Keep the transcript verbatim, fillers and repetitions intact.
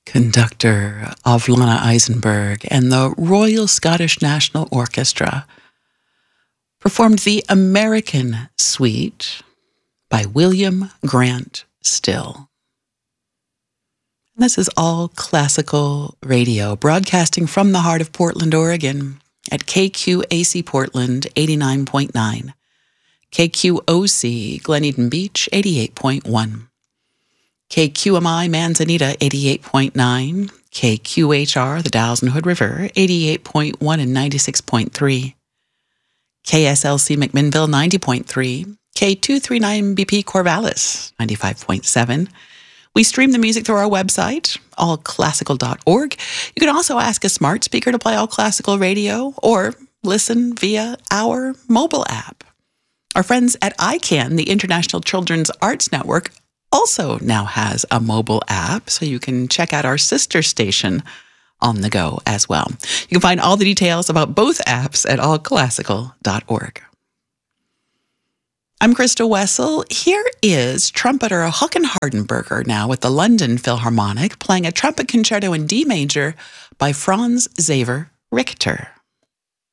conductor Avlana Eisenberg and the Royal Scottish National Orchestra performed the American Suite by William Grant Still. This is All Classical Radio, broadcasting from the heart of Portland, Oregon, at K Q A C Portland eighty-nine point nine, K Q O C Glen Eden Beach eighty-eight point one, K Q M I Manzanita eighty-eight point nine, K Q H R the Dalles and Hood River eighty-eight point one and ninety-six point three, K S L C McMinnville ninety point three, K two thirty-nine B P Corvallis ninety-five point seven. We stream the music through our website, all classical dot org. You can also ask a smart speaker to play All Classical Radio or listen via our mobile app. Our friends at I CAN, the International Children's Arts Network, also now has a mobile app, so you can check out our sister station on the go as well. You can find all the details about both apps at all classical dot org. I'm Krista Wessel. Here is trumpeter Håkan Hardenberger now with the London Philharmonic playing a trumpet concerto in D major by Franz Xaver Richter.